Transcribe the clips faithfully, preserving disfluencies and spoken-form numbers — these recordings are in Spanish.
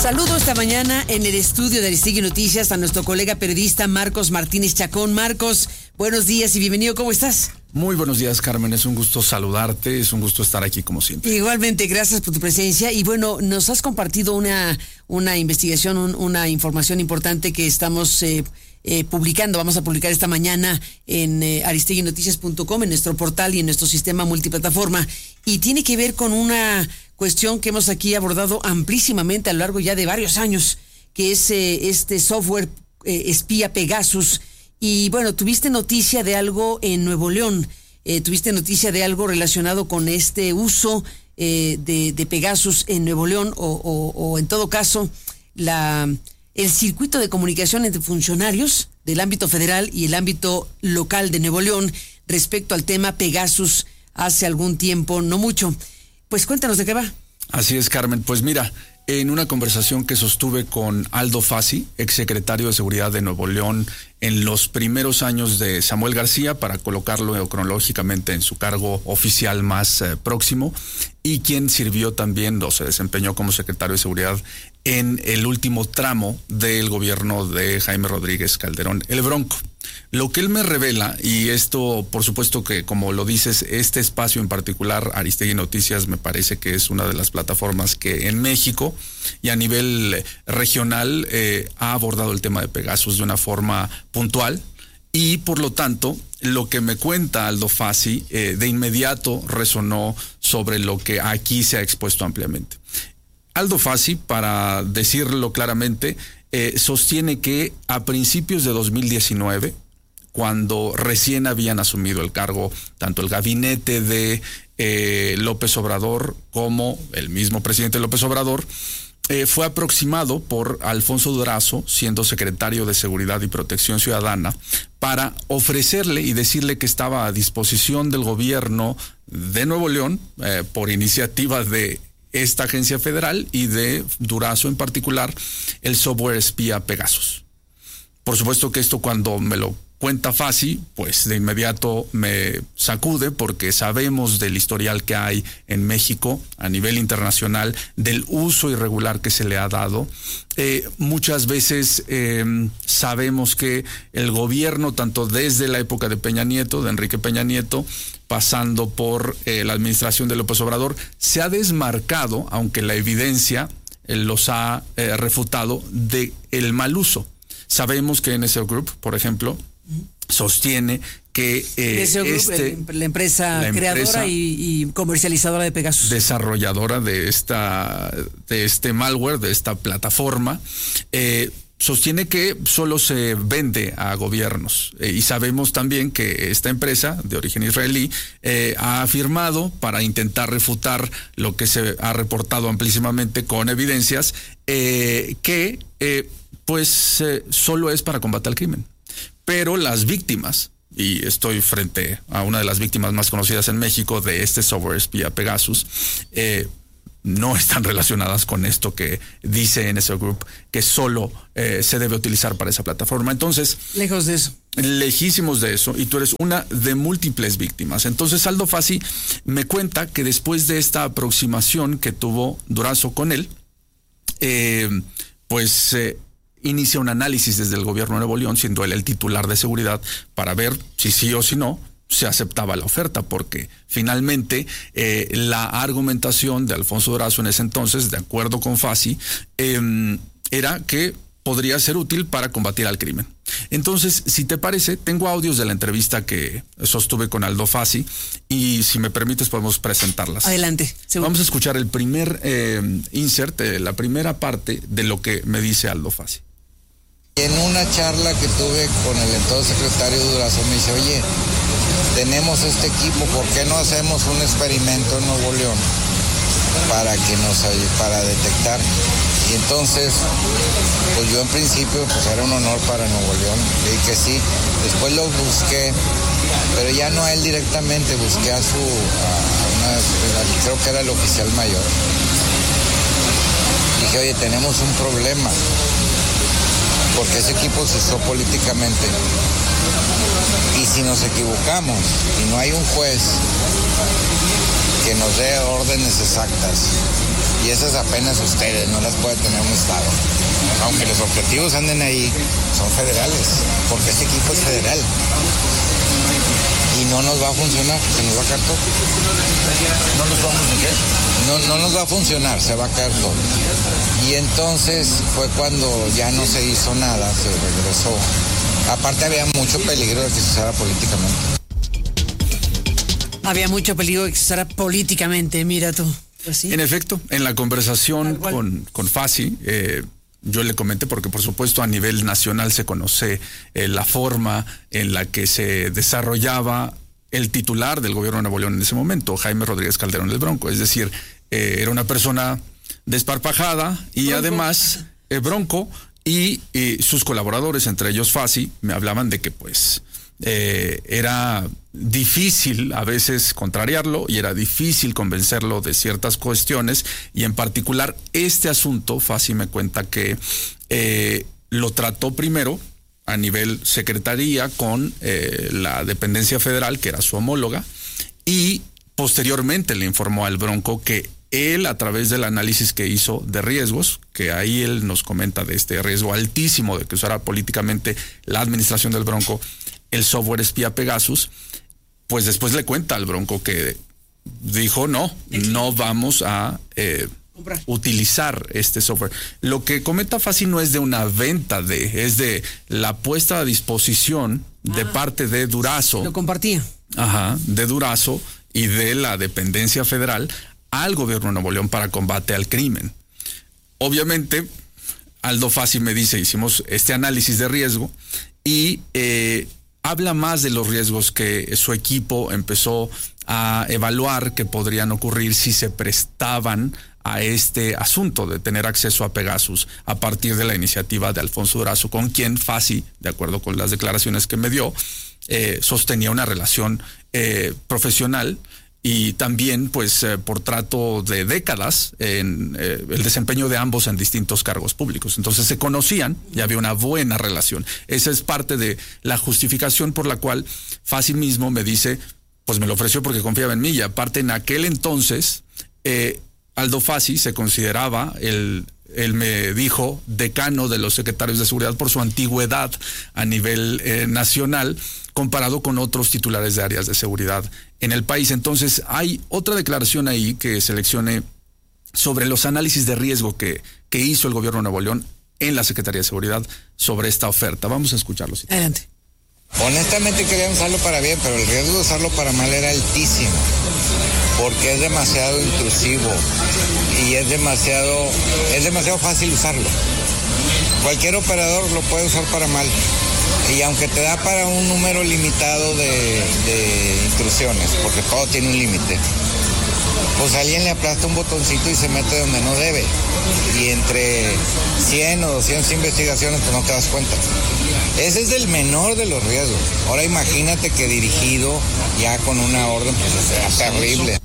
Saludo esta mañana en el estudio de Aristegui Noticias a nuestro colega periodista Marcos Martínez Chacón. Marcos, buenos días y bienvenido, ¿cómo estás? Muy buenos días, Carmen, es un gusto saludarte, es un gusto estar aquí como siempre. Igualmente, gracias por tu presencia y bueno, nos has compartido una, una investigación, un, una información importante que estamos eh, eh, publicando, vamos a publicar esta mañana en eh, aristegui noticias punto com, en nuestro portal y en nuestro sistema multiplataforma, y tiene que ver con una cuestión que hemos aquí abordado amplísimamente a lo largo ya de varios años, que es eh, este software eh, espía Pegasus. Y bueno, tuviste noticia de algo en Nuevo León, eh, tuviste noticia de algo relacionado con este uso eh, de, de Pegasus en Nuevo León, o, o, o en todo caso, la, el circuito de comunicación entre funcionarios del ámbito federal y el ámbito local de Nuevo León respecto al tema Pegasus hace algún tiempo, no mucho. Pues cuéntanos de qué va. Así es, Carmen. Pues mira, en una conversación que sostuve con Aldo Fassi, exsecretario de Seguridad de Nuevo León, en los primeros años de Samuel García, para colocarlo cronológicamente en su cargo oficial más eh, próximo, y quien sirvió también o se desempeñó como secretario de Seguridad en el último tramo del gobierno de Jaime Rodríguez Calderón, el Bronco. Lo que él me revela, y esto por supuesto que como lo dices, este espacio en particular, Aristegui Noticias, me parece que es una de las plataformas que en México y a nivel regional eh, ha abordado el tema de Pegasus de una forma puntual, y por lo tanto lo que me cuenta Aldo Fassi eh, de inmediato resonó sobre lo que aquí se ha expuesto ampliamente. Aldo Fassi, para decirlo claramente, eh, sostiene que a principios de dos mil diecinueve, cuando recién habían asumido el cargo tanto el gabinete de eh, López Obrador como el mismo presidente López Obrador, eh, fue aproximado por Alfonso Durazo, siendo secretario de Seguridad y Protección Ciudadana, para ofrecerle y decirle que estaba a disposición del gobierno de Nuevo León, eh, por iniciativa de esta agencia federal y de Durazo en particular, el software espía Pegasus. Por supuesto que esto, cuando me lo cuenta Fassi, pues de inmediato me sacude, porque sabemos del historial que hay en México a nivel internacional, del uso irregular que se le ha dado. Eh, muchas veces eh, sabemos que el gobierno, tanto desde la época de Peña Nieto, de Enrique Peña Nieto, pasando por eh, la administración de López Obrador, se ha desmarcado, aunque la evidencia eh, los ha eh, refutado, de el mal uso. Sabemos que N S O Group, por ejemplo, sostiene que eh, Group, este, la empresa la creadora empresa y, y comercializadora de Pegasus, desarrolladora de esta de este malware, de esta plataforma, eh, sostiene que solo se vende a gobiernos, eh, y sabemos también que esta empresa de origen israelí eh, ha afirmado, para intentar refutar lo que se ha reportado amplísimamente con evidencias, eh, que eh, pues eh, solo es para combatir el crimen. Pero las víctimas, y estoy frente a una de las víctimas más conocidas en México de este software espía Pegasus, eh, no están relacionadas con esto que dice N S O Group, que solo eh, se debe utilizar para esa plataforma. Entonces, lejos de eso. Lejísimos de eso, y tú eres una de múltiples víctimas. Entonces, Aldo Fassi me cuenta que después de esta aproximación que tuvo Durazo con él, eh, pues eh, inicia un análisis desde el gobierno de Nuevo León, siendo él el titular de seguridad, para ver si sí o si no se aceptaba la oferta, porque finalmente eh, la argumentación de Alfonso Durazo en ese entonces, de acuerdo con Fassi, eh, era que podría ser útil para combatir al crimen. Entonces, si te parece, tengo audios de la entrevista que sostuve con Aldo Fassi, y si me permites podemos presentarlas. Adelante. Seguro. Vamos a escuchar el primer eh, insert, eh, la primera parte de lo que me dice Aldo Fassi. En una charla que tuve con el entonces secretario Durazo, me dice, oye, tenemos este equipo, ¿por qué no hacemos un experimento en Nuevo León para que nos para detectar? Y entonces, pues yo en principio, pues era un honor para Nuevo León, le dije que sí. Después lo busqué, pero ya no a él directamente, busqué a su, a una, creo que era el oficial mayor. Dije, oye, tenemos un problema, porque ese equipo se usó políticamente. Y si nos equivocamos y no hay un juez que nos dé órdenes exactas, y Y esas apenas ustedes, no las puede tener un Estado. Aunque los objetivos anden ahí, son federales, porque este equipo es federal. Y no nos va a funcionar, se nos va a caer todo. ¿No nos vamos a qué? No, no nos va a funcionar, se va a caer todo. Y entonces fue cuando ya no se hizo nada, se regresó. Aparte había mucho peligro de que se usara políticamente. Había mucho peligro de que se usara políticamente, mira tú. Pues sí. En efecto, en la conversación con, con Fassi, eh, yo le comenté, porque por supuesto a nivel nacional se conoce eh, la forma en la que se desarrollaba el titular del gobierno de Nuevo León en ese momento, Jaime Rodríguez Calderón el Bronco. Es decir, eh, era una persona desparpajada y bronco. además eh, bronco, y eh, sus colaboradores, entre ellos Fassi, me hablaban de que pues eh, era difícil a veces contrariarlo y era difícil convencerlo de ciertas cuestiones, y en particular este asunto, Fassi me cuenta que eh, lo trató primero a nivel secretaría con eh, la dependencia federal, que era su homóloga, y posteriormente le informó al Bronco que él, a través del análisis que hizo de riesgos, que ahí él nos comenta de este riesgo altísimo de que usara políticamente la administración del Bronco el software espía Pegasus, pues después le cuenta al Bronco que dijo no, no vamos a eh, utilizar este software. Lo que comenta Fassi no es de una venta de, es de la puesta a disposición ah, de parte de Durazo. Lo compartía. Ajá, de Durazo y de la dependencia federal al gobierno de Nuevo León para combate al crimen. Obviamente, Aldo Fassi me dice, hicimos este análisis de riesgo y eh, habla más de los riesgos que su equipo empezó a evaluar que podrían ocurrir si se prestaban a este asunto de tener acceso a Pegasus a partir de la iniciativa de Alfonso Durazo, con quien Fassi, de acuerdo con las declaraciones que me dio, eh, sostenía una relación eh, profesional y también pues eh, por trato de décadas en eh, el desempeño de ambos en distintos cargos públicos. Entonces se conocían y había una buena relación. Esa es parte de la justificación por la cual Fassi mismo me dice, pues me lo ofreció porque confiaba en mí, y aparte en aquel entonces eh, Aldo Fassi se consideraba el... Él me dijo decano de los secretarios de seguridad por su antigüedad a nivel eh, nacional comparado con otros titulares de áreas de seguridad en el país. Entonces hay otra declaración ahí que seleccioné sobre los análisis de riesgo que, que hizo el gobierno de Nuevo León en la Secretaría de Seguridad sobre esta oferta. Vamos a escucharlo. Adelante. Honestamente querían usarlo para bien, pero el riesgo de usarlo para mal era altísimo, porque es demasiado intrusivo y es demasiado, es demasiado fácil usarlo. Cualquier operador lo puede usar para mal, y aunque te da para un número limitado de, de intrusiones, porque todo tiene un límite, pues alguien le aplasta un botoncito y se mete donde no debe, y entre cien o doscientas investigaciones pues no te das cuenta. Ese es el menor de los riesgos. Ahora imagínate que dirigido ya con una orden, pues será terrible.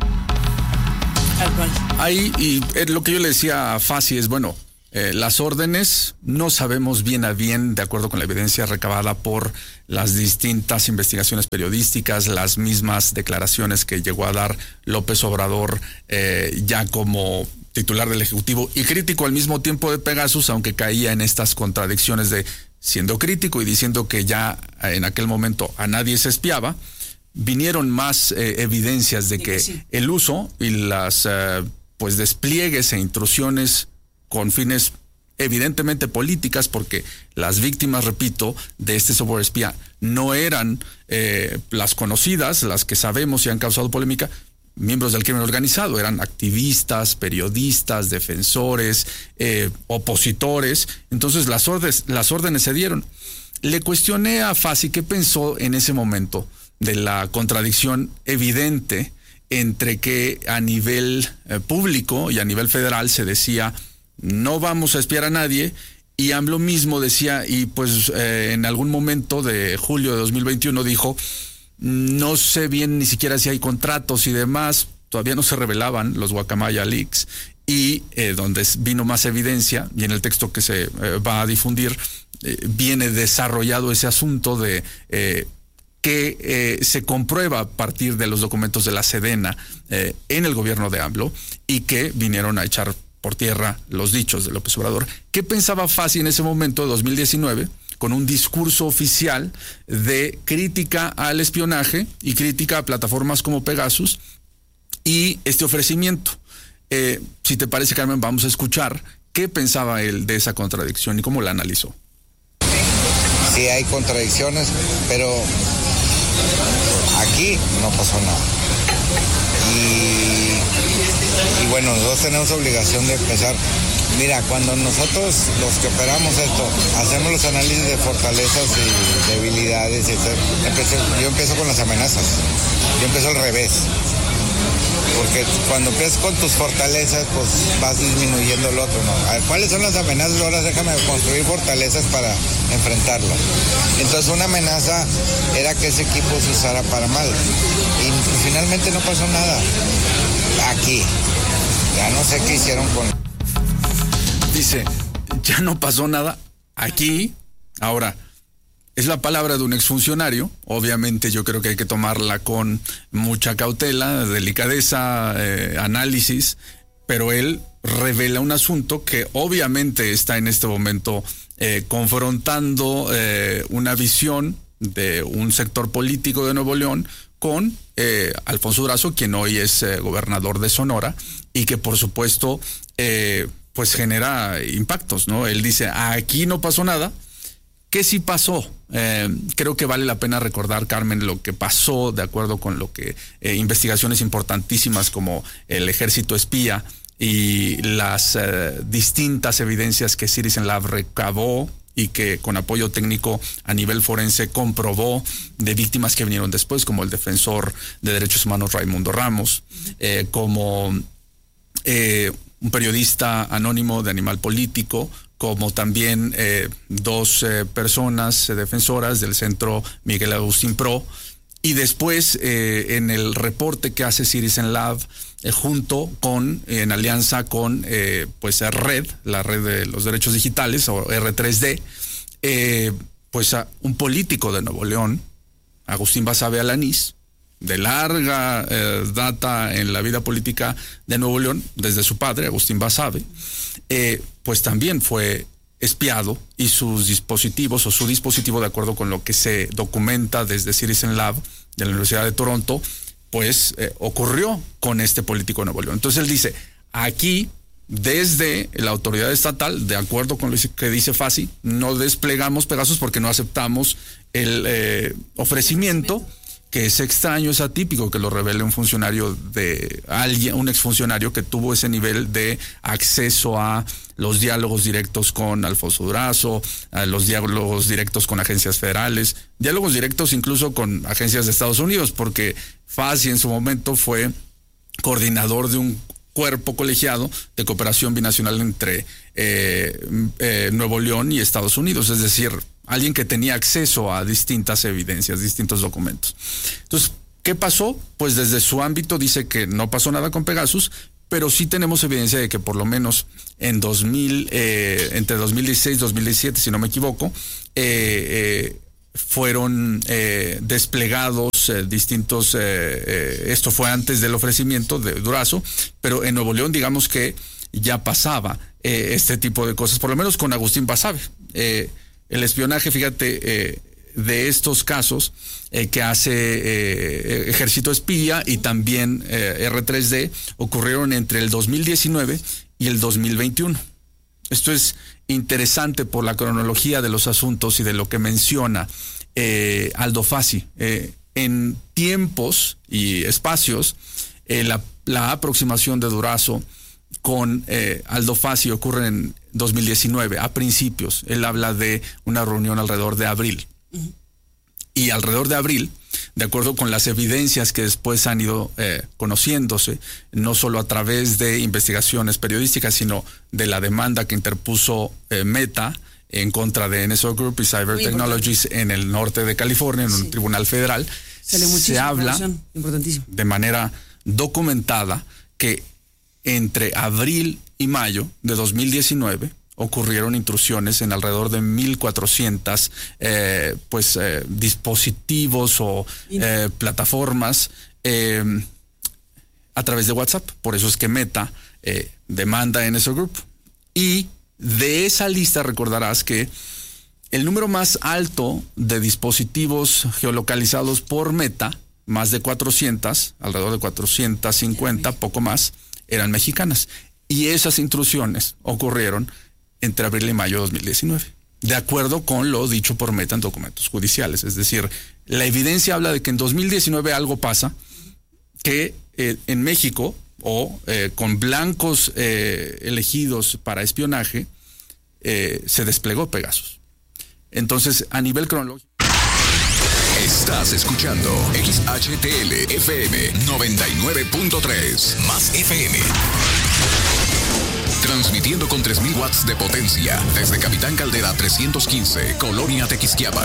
Ahí, y eh, lo que yo le decía a Fassi es, bueno, eh, las órdenes no sabemos bien a bien, de acuerdo con la evidencia recabada por las distintas investigaciones periodísticas, las mismas declaraciones que llegó a dar López Obrador eh, ya como titular del Ejecutivo y crítico al mismo tiempo de Pegasus, aunque caía en estas contradicciones de siendo crítico y diciendo que ya en aquel momento a nadie se espiaba. Vinieron más eh, evidencias de que sí, el uso y las eh, pues despliegues e intrusiones con fines evidentemente políticas, porque las víctimas, repito, de este software espía no eran eh, las conocidas, las que sabemos y han causado polémica, miembros del crimen organizado, eran activistas, periodistas, defensores, eh, opositores. Entonces las órdenes, las órdenes se dieron. Le cuestioné a Fassi qué pensó en ese momento de la contradicción evidente entre que a nivel eh, público y a nivel federal se decía no vamos a espiar a nadie, y AMLO mismo decía, y pues eh, en algún momento de julio de dos mil veintiuno dijo, no sé bien ni siquiera si hay contratos y demás, todavía no se revelaban los Guacamaya Leaks, y eh, donde vino más evidencia, y en el texto que se eh, va a difundir, eh, viene desarrollado ese asunto de eh, que eh, se comprueba a partir de los documentos de la Sedena eh, en el gobierno de AMLO y que vinieron a echar por tierra los dichos de López Obrador. ¿Qué pensaba Fassi en ese momento, dos mil diecinueve, con un discurso oficial de crítica al espionaje y crítica a plataformas como Pegasus y este ofrecimiento? Eh, si te parece, Carmen, vamos a escuchar qué pensaba él de esa contradicción y cómo la analizó. Sí hay contradicciones, pero aquí no pasó nada. Y, y bueno, nosotros tenemos obligación de empezar. Mira, cuando nosotros, los que operamos esto, hacemos los análisis de fortalezas y debilidades, y empecé, yo empiezo con las amenazas, yo empiezo al revés. Porque cuando empiezas con tus fortalezas, pues vas disminuyendo el otro, ¿no? A ver, ¿cuáles son las amenazas? Ahora déjame construir fortalezas para enfrentarlo. Entonces una amenaza era que ese equipo se usara para mal. Y pues, finalmente no pasó nada. Aquí. Ya no sé qué hicieron con... Dice, ya no pasó nada aquí. Ahora, es la palabra de un exfuncionario. Obviamente yo creo que hay que tomarla con mucha cautela, delicadeza, eh, análisis, pero él revela un asunto que obviamente está en este momento eh, confrontando eh, una visión de un sector político de Nuevo León con eh, Alfonso Durazo, quien hoy es eh, gobernador de Sonora, y que por supuesto eh, pues genera impactos, ¿no? Él dice, aquí no pasó nada. ¿Qué sí pasó? Eh, creo que vale la pena recordar, Carmen, lo que pasó de acuerdo con lo que eh, investigaciones importantísimas como el ejército espía y las eh, distintas evidencias que Citizen Lab recabó y que con apoyo técnico a nivel forense comprobó de víctimas que vinieron después, como el defensor de derechos humanos Raimundo Ramos, eh, como eh, un periodista anónimo de Animal Político, como también eh, dos eh, personas eh, defensoras del Centro Miguel Agustín Pro, y después eh, en el reporte que hace Citizen Lab eh, junto con, eh, en alianza con eh, pues Red, la Red de los Derechos Digitales, o R tres D, eh, pues a un político de Nuevo León, Agustín Basabe Alanís, de larga eh, data en la vida política de Nuevo León, desde su padre, Agustín Basabe, eh, pues también fue espiado y sus dispositivos o su dispositivo, de acuerdo con lo que se documenta desde Citizen Lab de la Universidad de Toronto, pues eh, ocurrió con este político de Nuevo León. Entonces él dice, aquí desde la autoridad estatal, de acuerdo con lo que dice Fassi, no desplegamos Pegasus porque no aceptamos el eh, ofrecimiento, que es extraño, es atípico que lo revele un funcionario de alguien, un exfuncionario que tuvo ese nivel de acceso a los diálogos directos con Alfonso Durazo, a los diálogos directos con agencias federales, diálogos directos incluso con agencias de Estados Unidos, porque Fassi en su momento fue coordinador de un cuerpo colegiado de cooperación binacional entre eh, eh, Nuevo León y Estados Unidos, es decir, alguien que tenía acceso a distintas evidencias, distintos documentos. Entonces, ¿qué pasó? Pues desde su ámbito dice que no pasó nada con Pegasus, pero sí tenemos evidencia de que por lo menos en dos mil, eh, entre dos mil dieciséis y dos mil diecisiete, si no me equivoco, eh, eh, fueron eh, desplegados eh, distintos, eh, eh, esto fue antes del ofrecimiento de Durazo, pero en Nuevo León digamos que ya pasaba eh, este tipo de cosas, por lo menos con Agustín Basabe. Eh, el espionaje, fíjate, eh, de estos casos eh, que hace eh, Ejército Espía y también eh, R tres D ocurrieron entre el dos mil diecinueve y el dos mil veintiuno. Esto es interesante por la cronología de los asuntos y de lo que menciona eh, Aldo Fassi. Eh, en tiempos y espacios, eh, la, la aproximación de Durazo con eh, Aldo Fassi ocurre en dos mil diecinueve, a principios. Él habla de una reunión alrededor de abril. Uh-huh. Y alrededor de abril, de acuerdo con las evidencias que después han ido eh, conociéndose, no solo a través de investigaciones periodísticas, sino de la demanda que interpuso eh, Meta en contra de N S O Group y Cyber Muy Technologies importante. En el norte de California, en sí. un tribunal federal, se habla de manera documentada que entre abril y mayo de dos mil diecinueve, ocurrieron intrusiones en alrededor de mil cuatrocientos eh, pues, eh, dispositivos o eh, plataformas eh, a través de WhatsApp. Por eso es que Meta eh, demanda en ese grupo. Y de esa lista recordarás que el número más alto de dispositivos geolocalizados por Meta, más de cuatrocientos, alrededor de cuatrocientos cincuenta, poco más, eran mexicanas. Y esas intrusiones ocurrieron entre abril y mayo de dos mil diecinueve, de acuerdo con lo dicho por Meta en documentos judiciales. Es decir, la evidencia habla de que en dos mil diecinueve algo pasa, que eh, en México, o eh, con blancos eh, elegidos para espionaje, eh, se desplegó Pegasus. Entonces, a nivel cronológico... Estás escuchando X H T L F M noventa y nueve punto tres, más F M. Transmitiendo con tres mil watts de potencia desde Capitán Caldera trescientos quince, Colonia Tequisquiapan.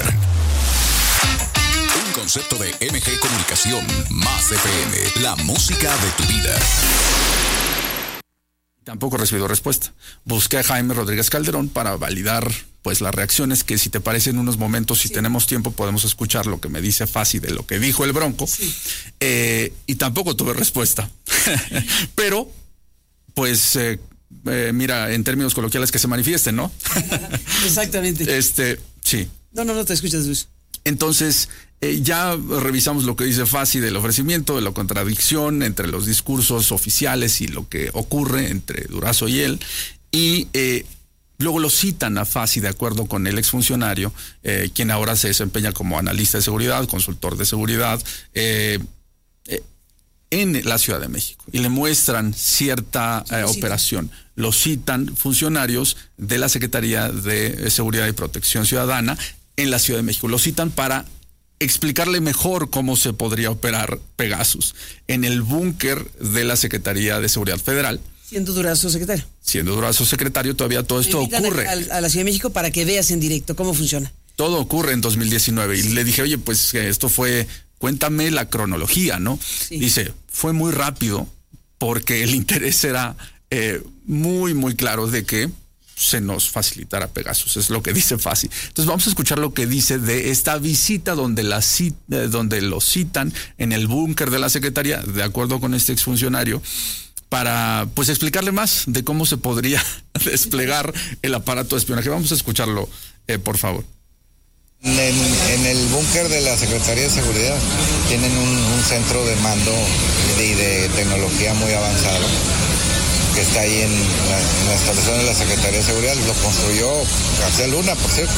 Un concepto de M G Comunicación, más F M, la música de tu vida. Tampoco he recibido respuesta. Busqué a Jaime Rodríguez Calderón para validar pues las reacciones, que si te parece en unos momentos, si sí. tenemos tiempo, podemos escuchar lo que me dice Fasi de lo que dijo el Bronco. Sí. Eh, y tampoco tuve respuesta. Pero, pues, eh, eh, mira, en términos coloquiales, que se manifiesten, ¿no? Exactamente. Este, sí. No, no, no te escuchas, Luis. Entonces, eh, ya revisamos lo que dice Fasi del ofrecimiento, de la contradicción entre los discursos oficiales y lo que ocurre entre Durazo y él. Y eh, luego lo citan a Fasi, de acuerdo con el exfuncionario, eh, quien ahora se desempeña como analista de seguridad, consultor de seguridad, eh, eh, en la Ciudad de México. Y le muestran cierta eh, operación. Lo citan funcionarios de la Secretaría de Seguridad y Protección Ciudadana en la Ciudad de México. Lo citan para explicarle mejor cómo se podría operar Pegasus en el búnker de la Secretaría de Seguridad Federal. Siendo Durazo secretario. Siendo Durazo secretario, todavía todo esto ocurre. A, a la Ciudad de México para que veas en directo cómo funciona. Todo ocurre en dos mil diecinueve. Y le dije, oye, pues esto fue, cuéntame la cronología, ¿no? Sí. Dice, fue muy rápido porque el interés era eh, muy, muy claro de que se nos facilitara Pegasus, es lo que dice Fasi. Entonces vamos a escuchar lo que dice de esta visita donde, la cita, donde lo citan en el búnker de la Secretaría, de acuerdo con este exfuncionario, para pues explicarle más de cómo se podría desplegar el aparato de espionaje. Vamos a escucharlo, eh, por favor. En, en el búnker de la Secretaría de Seguridad tienen un, un centro de mando y de, de tecnología muy avanzado, que está ahí en la, en la instalación de la Secretaría de Seguridad. Lo construyó García Luna, por cierto.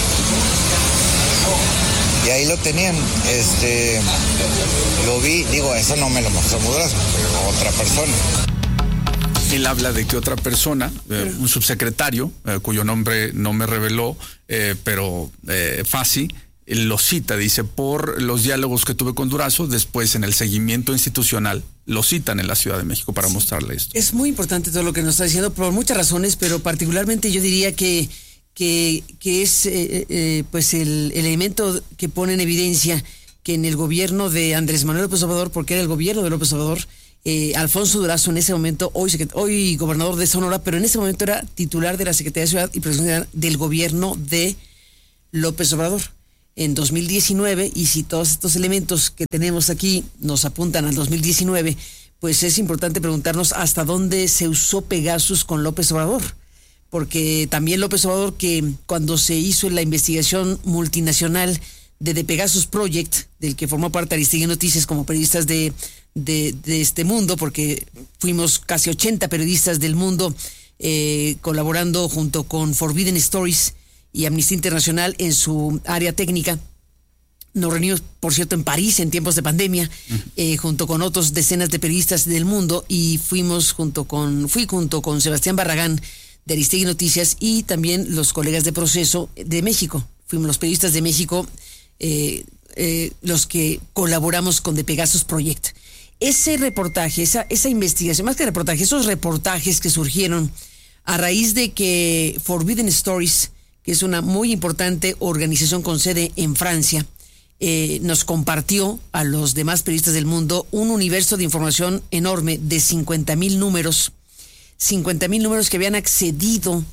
Y ahí lo tenían. Este, lo vi, digo, eso no me lo mostró Durazo, otra persona. Él habla de que otra persona, eh, un subsecretario, eh, cuyo nombre no me reveló, eh, pero eh, Fasi, lo cita, dice, por los diálogos que tuve con Durazo, después en el seguimiento institucional, lo citan en la Ciudad de México para sí. mostrarle esto. Es muy importante todo lo que nos está diciendo, por muchas razones, pero particularmente yo diría que, que, que es eh, eh, pues el, el elemento que pone en evidencia que en el gobierno de Andrés Manuel López Obrador, porque era el gobierno de López Obrador, eh, Alfonso Durazo en ese momento, hoy, hoy gobernador de Sonora, pero en ese momento era titular de la Secretaría de Ciudad y Protección del gobierno de López Obrador. En dos mil diecinueve, y si todos estos elementos que tenemos aquí nos apuntan al dos mil diecinueve, pues es importante preguntarnos hasta dónde se usó Pegasus con López Obrador, porque también López Obrador, que cuando se hizo la investigación multinacional de The Pegasus Project, del que formó parte Aristegui Noticias como periodistas de, de, de este mundo, porque fuimos casi ochenta periodistas del mundo eh, colaborando junto con Forbidden Stories y Amnistía Internacional en su área técnica. Nos reunimos, por cierto, en París en tiempos de pandemia, uh-huh. eh, junto con otros decenas de periodistas del mundo, y fuimos junto con, fui junto con Sebastián Barragán de Aristegui Noticias y también los colegas de Proceso de México. Fuimos los periodistas de México eh, eh, los que colaboramos con The Pegasus Project. Ese reportaje, esa, esa investigación, más que reportaje, esos reportajes que surgieron a raíz de que Forbidden Stories, que es una muy importante organización con sede en Francia, eh, nos compartió a los demás periodistas del mundo un universo de información enorme de cincuenta mil números, cincuenta mil números que habían accedido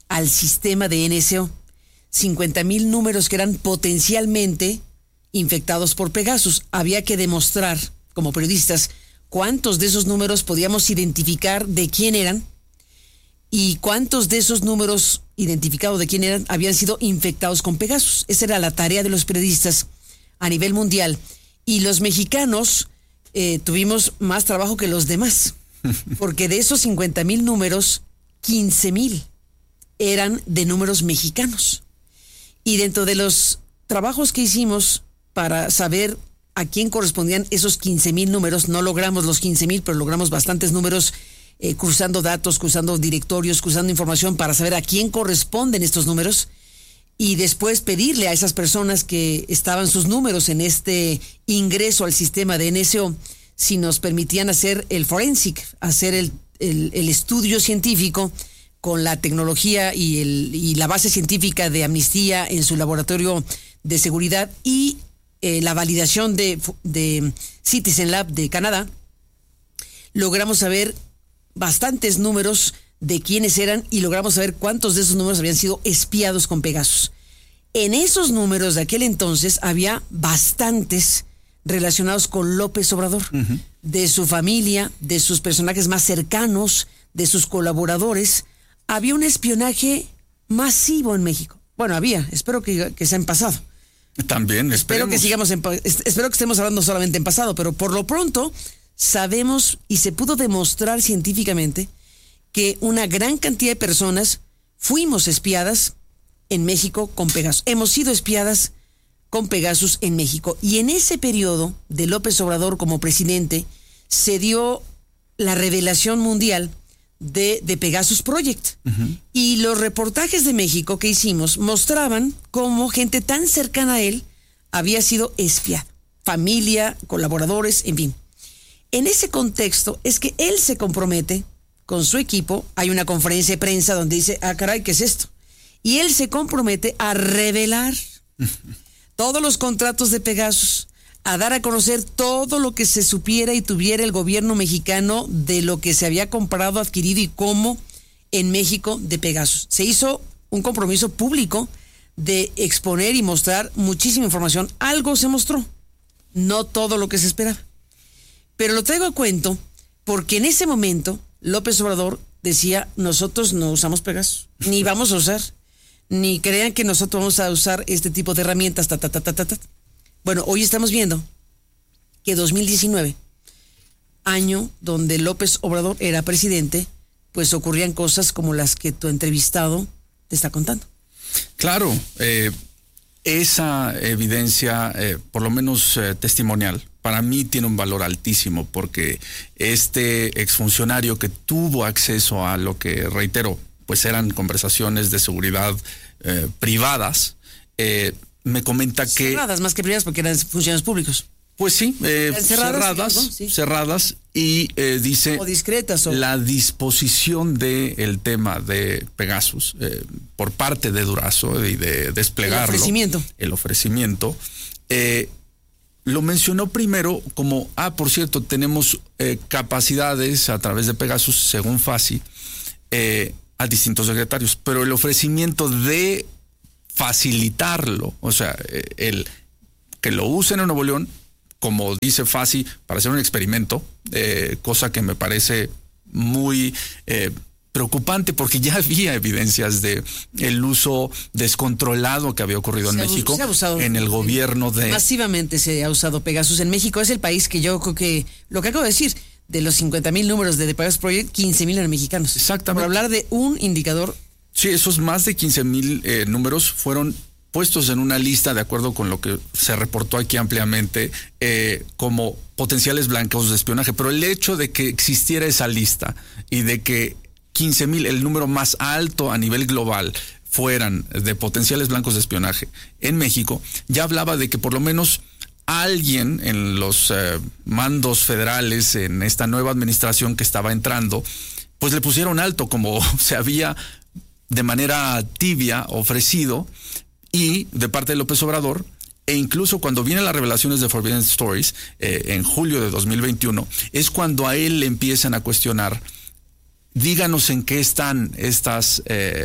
al sistema de N S O. cincuenta mil números que eran potencialmente infectados por Pegasus. Había que demostrar, como periodistas, cuántos de esos números podíamos identificar de quién eran y cuántos de esos números identificados de quién eran habían sido infectados con Pegasus. Esa era la tarea de los periodistas a nivel mundial. Y los mexicanos eh, tuvimos más trabajo que los demás, porque de esos cincuenta mil números, quince mil eran de números mexicanos. Y dentro de los trabajos que hicimos para saber a quién correspondían esos quince mil números, no logramos los quince mil, pero logramos bastantes números eh, cruzando datos, cruzando directorios, cruzando información para saber a quién corresponden estos números y después pedirle a esas personas que estaban sus números en este ingreso al sistema de N S O si nos permitían hacer el forensic, hacer el, el, el estudio científico con la tecnología y, el, y la base científica de Amnistía en su laboratorio de seguridad y eh, la validación de, de Citizen Lab de Canadá. Logramos saber bastantes números de quiénes eran y logramos saber cuántos de esos números habían sido espiados con Pegasus. En esos números de aquel entonces había bastantes relacionados con López Obrador, uh-huh. de su familia, de sus personajes más cercanos, de sus colaboradores. Había un espionaje masivo en México. Bueno, había, espero que, que sea en pasado. También, espero esperemos. que sigamos en, espero que estemos hablando solamente en pasado, pero por lo pronto sabemos y se pudo demostrar científicamente que una gran cantidad de personas fuimos espiadas en México con Pegasus. Hemos sido espiadas con Pegasus en México. Y en ese periodo de López Obrador como presidente se dio la revelación mundial de, de Pegasus Project. Uh-huh. Y los reportajes de México que hicimos mostraban cómo gente tan cercana a él había sido espiada. Familia, colaboradores, en fin. En ese contexto es que él se compromete con su equipo. Hay una conferencia de prensa donde dice, ah, caray, ¿qué es esto? Y él se compromete a revelar todos los contratos de Pegasus, a dar a conocer todo lo que se supiera y tuviera el gobierno mexicano de lo que se había comprado, adquirido y cómo en México de Pegasus. Se hizo un compromiso público de exponer y mostrar muchísima información. Algo se mostró, no todo lo que se esperaba. Pero lo traigo a cuento porque en ese momento López Obrador decía, nosotros no usamos Pegasus, ni vamos a usar, ni crean que nosotros vamos a usar este tipo de herramientas, ta, ta, ta, ta, ta, ta. Bueno, hoy estamos viendo que dos mil diecinueve, año donde López Obrador era presidente, pues ocurrían cosas como las que tu entrevistado te está contando. Claro, eh, esa evidencia, eh, por lo menos eh, testimonial, para mí tiene un valor altísimo porque este exfuncionario que tuvo acceso a lo que, reitero, pues eran conversaciones de seguridad eh, privadas, eh, me comenta que... Cerradas, más que privadas, porque eran funcionarios públicos. Pues sí, eh, cerradas, cerradas, algo, sí. cerradas y eh, dice... O discretas. O... La disposición del tema de Pegasus eh, por parte de Durazo y de desplegarlo. El ofrecimiento. El ofrecimiento. Eh, lo mencionó primero como, ah, por cierto, tenemos eh, capacidades a través de Pegasus, según Fassi, eh, a distintos secretarios, pero el ofrecimiento de facilitarlo, o sea, el que lo usen en Nuevo León, como dice Fassi, para hacer un experimento, eh, cosa que me parece muy eh, preocupante porque ya había evidencias de el uso descontrolado que había ocurrido se en México, se ha abusado, en el gobierno de... Masivamente se ha usado Pegasus en México. Es el país que yo creo que, lo que acabo de decir, de los cincuenta mil números de The Pegasus Project, quince mil eran mexicanos. Exactamente. Por hablar de un indicador. Sí, esos más de quince mil eh, números fueron puestos en una lista, de acuerdo con lo que se reportó aquí ampliamente, eh, como potenciales blancos de espionaje. Pero el hecho de que existiera esa lista y de que quince mil, el número más alto a nivel global, fueran de potenciales blancos de espionaje en México, ya hablaba de que por lo menos alguien en los eh, mandos federales, en esta nueva administración que estaba entrando, pues le pusieron alto, como se había de manera tibia ofrecido, y de parte de López Obrador, e incluso cuando vienen las revelaciones de Forbidden Stories, eh, en julio de dos mil veintiuno, es cuando a él le empiezan a cuestionar, díganos en qué están estas, eh,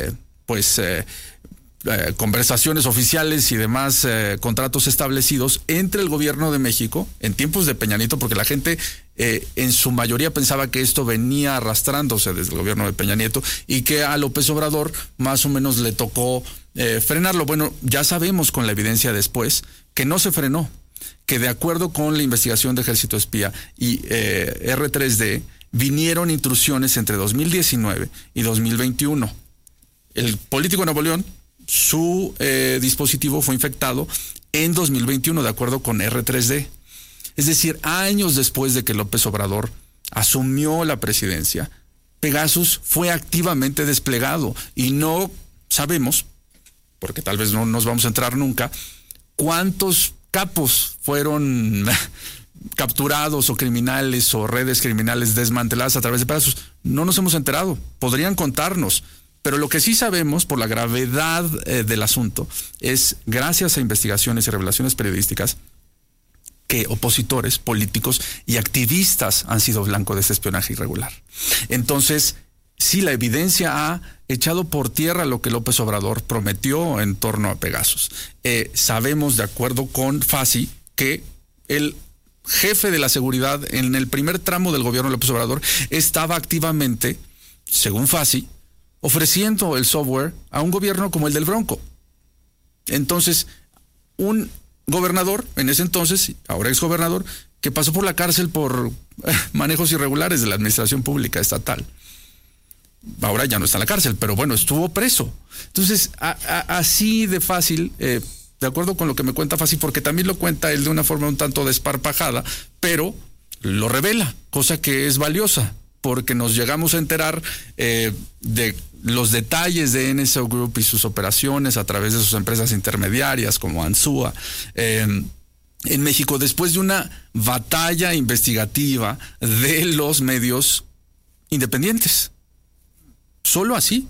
pues eh, eh, conversaciones oficiales y demás eh, contratos establecidos entre el gobierno de México en tiempos de Peña Nieto, porque la gente eh, en su mayoría pensaba que esto venía arrastrándose desde el gobierno de Peña Nieto y que a López Obrador más o menos le tocó eh, frenarlo. Bueno, ya sabemos con la evidencia después que no se frenó, que de acuerdo con la investigación de Ejército Espía y eh, erre tres de, vinieron intrusiones entre dos mil diecinueve y dos mil veintiuno. El político de Nuevo León, su eh, dispositivo fue infectado en dos mil veintiuno, de acuerdo con erre tres de. Es decir, años después de que López Obrador asumió la presidencia, Pegasus fue activamente desplegado y no sabemos, porque tal vez no nos vamos a entrar nunca, cuántos capos fueron capturados o criminales o redes criminales desmanteladas a través de Pegasus. No nos hemos enterado, podrían contarnos. Pero lo que sí sabemos, por la gravedad eh, del asunto, es gracias a investigaciones y revelaciones periodísticas que opositores, políticos y activistas han sido blanco de este espionaje irregular. Entonces, sí, la evidencia ha echado por tierra lo que López Obrador prometió en torno a Pegasus. Eh, sabemos, de acuerdo con Fassi, que el jefe de la seguridad en el primer tramo del gobierno de López Obrador estaba activamente, según Fassi, ofreciendo el software a un gobierno como el del Bronco. Entonces, un gobernador, en ese entonces, ahora exgobernador, que pasó por la cárcel por eh, manejos irregulares de la administración pública estatal. Ahora ya no está en la cárcel, pero bueno, estuvo preso. Entonces, a, a, así de fácil, eh, de acuerdo con lo que me cuenta Fassi, porque también lo cuenta él de una forma un tanto desparpajada, pero lo revela, cosa que es valiosa, porque nos llegamos a enterar eh, de los detalles de N S O Group y sus operaciones a través de sus empresas intermediarias como Ansúa eh, en México, después de una batalla investigativa de los medios independientes. Solo así.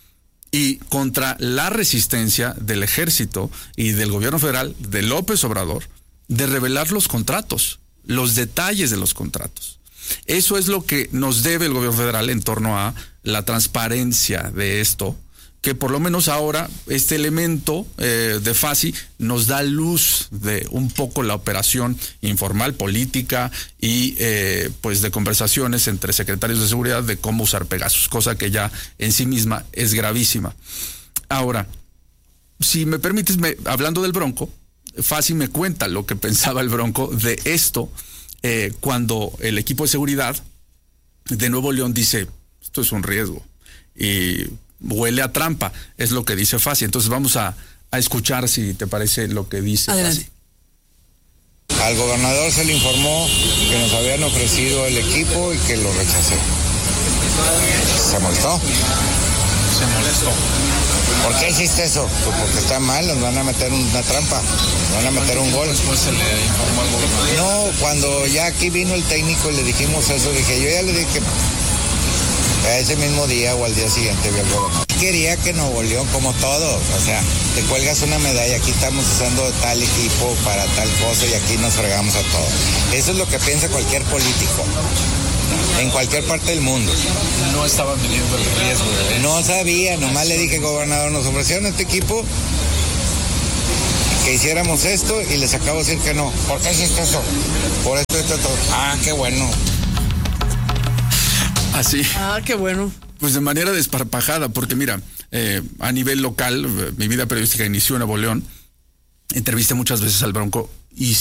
Y contra la resistencia del ejército y del gobierno federal de López Obrador de revelar los contratos, los detalles de los contratos. Eso es lo que nos debe el gobierno federal en torno a la transparencia de esto, que por lo menos ahora este elemento eh, de Fassi nos da luz de un poco la operación informal, política y eh, pues de conversaciones entre secretarios de seguridad de cómo usar Pegasus, cosa que ya en sí misma es gravísima. Ahora, si me permites, me, hablando del Bronco, Fassi me cuenta lo que pensaba el Bronco de esto eh, cuando el equipo de seguridad de Nuevo León dice, esto es un riesgo y huele a trampa, es lo que dice Fassi. Entonces vamos a, a escuchar, si te parece, lo que dice Fassi. Al gobernador se le informó que nos habían ofrecido el equipo y que lo rechacé. ¿Se molestó? Se molestó. ¿Por qué hiciste eso? Pues porque está mal, nos van a meter una trampa, nos van a meter un gol. Después se le informó al gobernador. No, cuando ya aquí vino el técnico y le dijimos eso, dije, yo ya le dije que a ese mismo día o al día siguiente vi al gobernador. Quería que Nuevo León, como todos, o sea, te cuelgas una medalla, aquí estamos usando tal equipo para tal cosa y aquí nos fregamos a todos. Eso es lo que piensa cualquier político, en cualquier parte del mundo. No estaban midiendo el riesgo de eso. No sabía, nomás le dije, gobernador, nos ofrecieron este equipo, que hiciéramos esto y les acabo de decir que no. ¿Por qué hiciste eso? Por esto, esto, esto. Ah, qué bueno. Así. Ah, qué bueno. Pues de manera desparpajada, porque mira, eh, a nivel local, mi vida periodística inició en Nuevo León, entrevisté muchas veces al Bronco y